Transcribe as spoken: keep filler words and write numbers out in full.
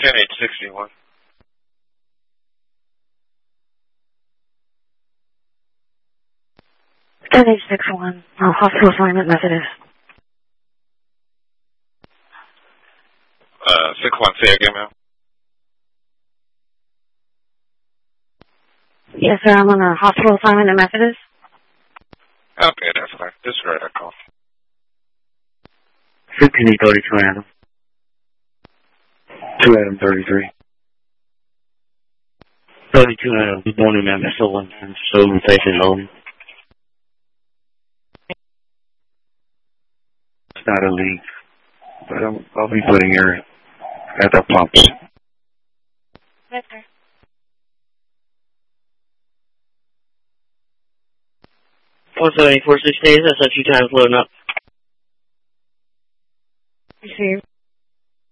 ten eight sixty-one. ten eight sixty-one, oh, hospital assignment Methodist. Uh, six one, say again, ma'am. Yes, sir, I'm on a hospital assignment at Methodist. Okay, that's fine. Disregard that call. fifteen thirty-two Adam. two Adam thirty-three. thirty-two Adam. Good morning, ma'am. That's the one. So, station loading. It's not a leak, but I'm, I'll be putting her at the pumps. Yes, sir. one seventy-four six days, that's a few times loading up. Received.